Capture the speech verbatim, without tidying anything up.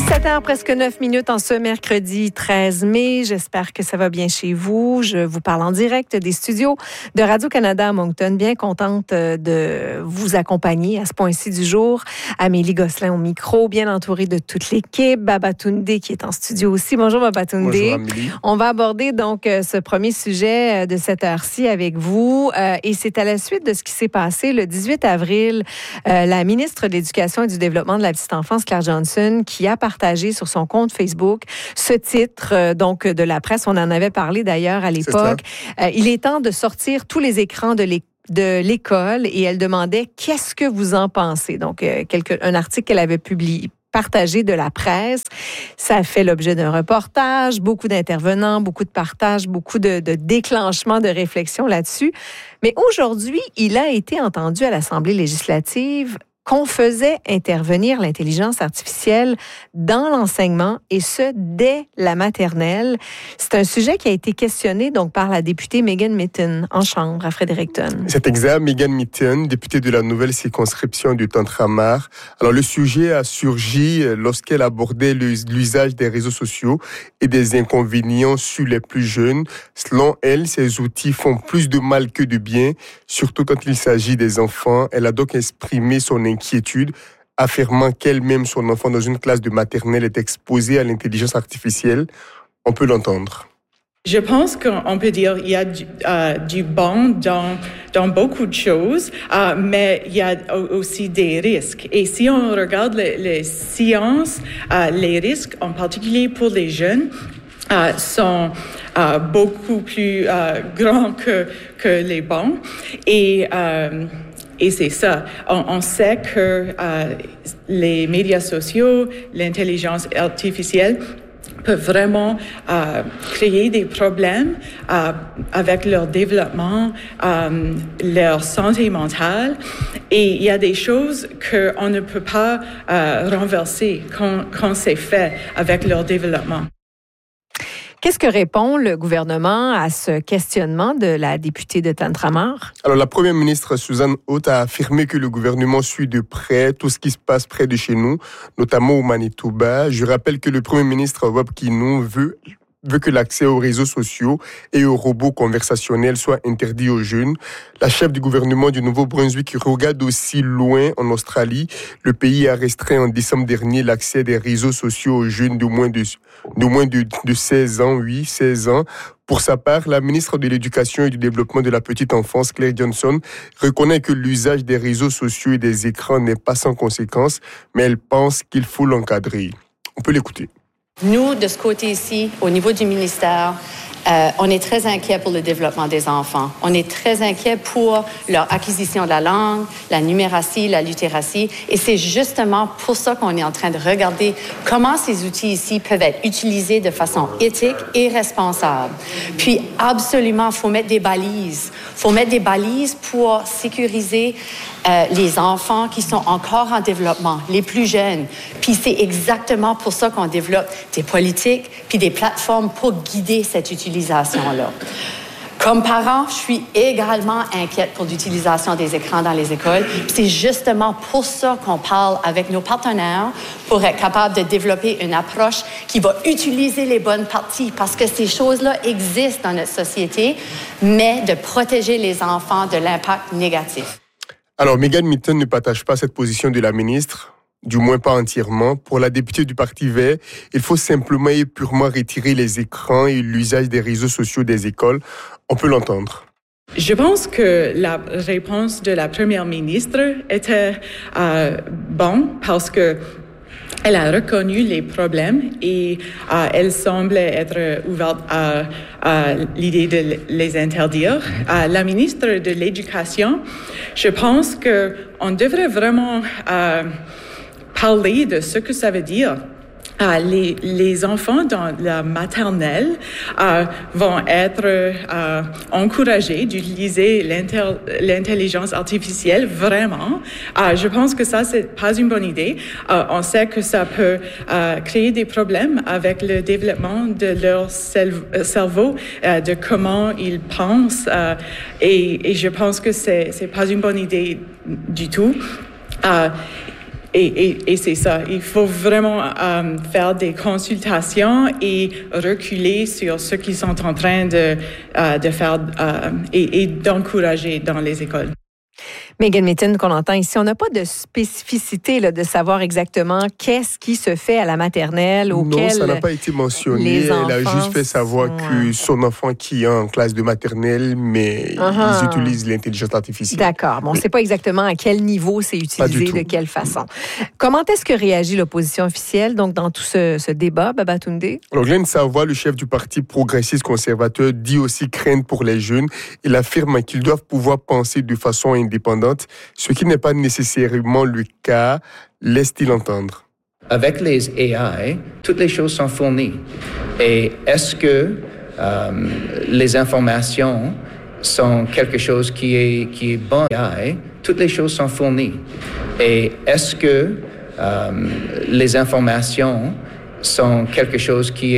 sept heures, presque neuf minutes en ce mercredi treize mai. J'espère que ça va bien chez vous. Je vous parle en direct des studios de Radio-Canada à Moncton. Bien contente de vous accompagner à ce point-ci du jour. Amélie Gosselin au micro, bien entourée de toute l'équipe. Babatunde qui est en studio aussi. Bonjour Babatunde. Bonjour Amélie. On va aborder donc ce premier sujet de cette heure-ci avec vous. Et c'est à la suite de ce qui s'est passé le dix-huit avril. La ministre de l'Éducation et du Développement de la petite enfance, Claire Johnson, qui a partagé sur son compte Facebook ce titre euh, donc de la presse. On en avait parlé d'ailleurs à l'époque. Euh, il est temps de sortir tous les écrans de l'école. de l'école et elle demandait « Qu'est-ce que vous en pensez? » Donc, euh, quelque, un article qu'elle avait publié, partagé de la presse. Ça a fait l'objet d'un reportage, beaucoup d'intervenants, beaucoup de partages, beaucoup de, de déclenchements de réflexion là-dessus. Mais aujourd'hui, il a été entendu à l'Assemblée législative qu'on faisait intervenir l'intelligence artificielle dans l'enseignement, et ce, dès la maternelle. C'est un sujet qui a été questionné donc par la députée Megan Mitton en chambre à Fredericton. C'est exact, Megan Mitton, députée de la nouvelle circonscription du Tantramar. Alors, le sujet a surgi lorsqu'elle abordait l'usage des réseaux sociaux et des inconvénients sur les plus jeunes. Selon elle, ces outils font plus de mal que de bien, surtout quand il s'agit des enfants. Elle a donc exprimé son inquiétude, affirmant qu'elle-même, son enfant dans une classe de maternelle, est exposé à l'intelligence artificielle. On peut l'entendre. Je pense qu'on peut dire qu'il y a du, euh, du bon dans, dans beaucoup de choses, euh, mais il y a aussi des risques. Et si on regarde les, les sciences, euh, les risques, en particulier pour les jeunes, euh, sont euh, beaucoup plus euh, grands que, que les bons. Et... Euh, Et c'est ça. On, on sait que euh, les médias sociaux, l'intelligence artificielle peuvent vraiment euh, créer des problèmes euh, avec leur développement, euh, leur santé mentale. Et il y a des choses qu'on ne peut pas euh, renverser quand, quand c'est fait avec leur développement. Qu'est-ce que répond le gouvernement à ce questionnement de la députée de Tantramar? Alors, la première ministre Suzanne Haute a affirmé que le gouvernement suit de près tout ce qui se passe près de chez nous, notamment au Manitoba. Je rappelle que le premier ministre Rob Kino veut veut que l'accès aux réseaux sociaux et aux robots conversationnels soit interdit aux jeunes. La chef du gouvernement du Nouveau-Brunswick regarde aussi loin en Australie. Le pays a restreint en décembre dernier l'accès des réseaux sociaux aux jeunes de moins de, de, moins de, de seize ans, oui, seize ans. Pour sa part, la ministre de l'Éducation et du Développement de la petite enfance, Claire Johnson, reconnaît que l'usage des réseaux sociaux et des écrans n'est pas sans conséquences, mais elle pense qu'il faut l'encadrer. On peut l'écouter. Nous, de ce côté-ci, au niveau du ministère, euh, on est très inquiets pour le développement des enfants. On est très inquiets pour leur acquisition de la langue, la numératie, la littératie. Et c'est justement pour ça qu'on est en train de regarder comment ces outils ici peuvent être utilisés de façon éthique et responsable. Puis, absolument, il faut mettre des balises. Il faut mettre des balises pour sécuriser Euh, les enfants qui sont encore en développement, les plus jeunes. Puis c'est exactement pour ça qu'on développe des politiques puis des plateformes pour guider cette utilisation-là. Comme parent, je suis également inquiète pour l'utilisation des écrans dans les écoles. C'est justement pour ça qu'on parle avec nos partenaires pour être capable de développer une approche qui va utiliser les bonnes parties parce que ces choses-là existent dans notre société, mais de protéger les enfants de l'impact négatif. Alors, Megan Mitton ne partage pas cette position de la ministre, du moins pas entièrement. Pour la députée du Parti vert, il faut simplement et purement retirer les écrans et l'usage des réseaux sociaux des écoles. On peut l'entendre. Je pense que la réponse de la première ministre était euh, bonne parce que elle a reconnu les problèmes et euh, elle semble être ouverte à, à l'idée de les interdire. Euh, la ministre de l'Éducation, je pense qu'on devrait vraiment euh, parler de ce que ça veut dire. Euh, les, les enfants dans la maternelle euh, vont être euh, encouragés d'utiliser l'inter- l'intelligence artificielle vraiment. Euh, je pense que ça, c'est pas une bonne idée. Euh, on sait que ça peut euh, créer des problèmes avec le développement de leur cel- cerveau, euh, de comment ils pensent. Euh, et, et je pense que c'est, c'est pas une bonne idée du tout. Euh, Et, et, et c'est ça, il faut vraiment euh, faire des consultations et reculer sur ce qu'ils sont en train de, euh, de faire euh, et, et d'encourager dans les écoles. Megan Mitton, qu'on entend ici, on n'a pas de spécificité là, de savoir exactement qu'est-ce qui se fait à la maternelle. Non, auquel ça n'a pas été mentionné. Elle a juste fait savoir sont... que son enfant qui est en classe de maternelle, mais uh-huh. ils utilisent l'intelligence artificielle. D'accord. Bon, on ne sait pas exactement à quel niveau c'est utilisé, de quelle façon. Comment est-ce que réagit l'opposition officielle donc, dans tout ce, ce débat, Babatunde? Alors, Glenn Savoy, le chef du Parti progressiste conservateur, dit aussi craindre pour les jeunes. Il affirme qu'ils doivent pouvoir penser de façon indépendante, ce qui n'est pas nécessairement le cas, laisse-t-il entendre. Avec les A I, toutes les choses sont fournies. Et est-ce que euh, les informations sont quelque chose qui est, qui est bon? A I, toutes les choses sont fournies. Et est-ce que euh, les informations sont quelque chose qui est